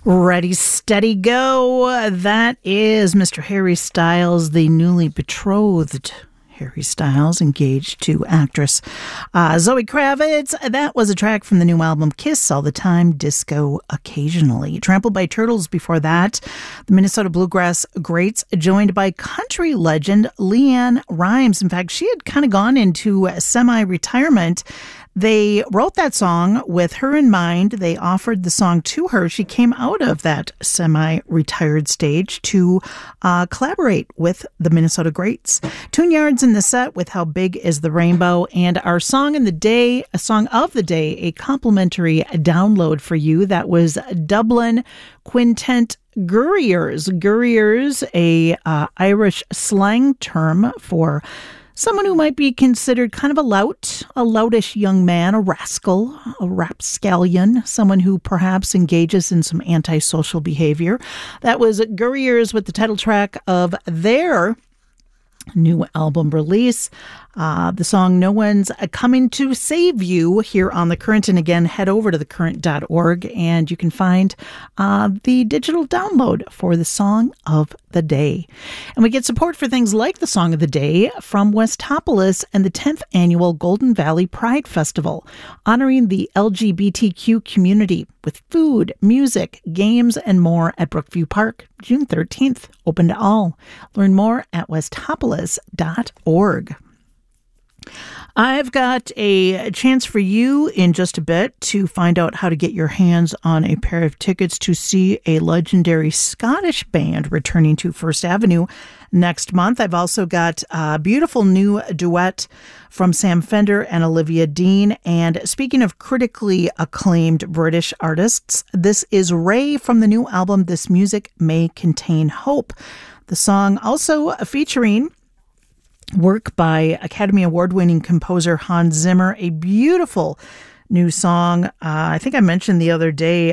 Ready, steady, go. That is Mr. Harry Styles, the newly betrothed Harry Styles, engaged to actress Zoe Kravitz. That was a track from the new album Kiss All the Time, Disco Occasionally. Trampled by Turtles before that. The Minnesota Bluegrass Greats, joined by country legend LeAnn Rimes. In fact, she had kind of gone into semi-retirement. They wrote that song with her in mind. They offered the song to her. She came out of that semi-retired stage to collaborate with the Minnesota Greats. Tune Yards in the set with How Big is the Rainbow, and our song of the day, a complimentary download for you. That was Dublin Quintet Gurriers. Gurriers, a Irish slang term for someone who might be considered kind of a loutish young man, a rascal, a rapscallion, someone who perhaps engages in some antisocial behavior. That was Gurriers with the title track of their new album release. The song No One's Coming to Save You here on The Current. And again, head over to thecurrent.org and you can find the digital download for the Song of the Day. And we get support for things like the Song of the Day from Westopolis and the 10th Annual Golden Valley Pride Festival, honoring the LGBTQ community with food, music, games, and more at Brookview Park, June 13th. Open to all. Learn more at westopolis.org. I've got a chance for you in just a bit to find out how to get your hands on a pair of tickets to see a legendary Scottish band returning to First Avenue next month. I've also got a beautiful new duet from Sam Fender and Olivia Dean. And speaking of critically acclaimed British artists, this is Ray from the new album This Music May Contain Hope. The song also featuring work by Academy Award-winning composer Hans Zimmer, a beautiful new song. I think I mentioned the other day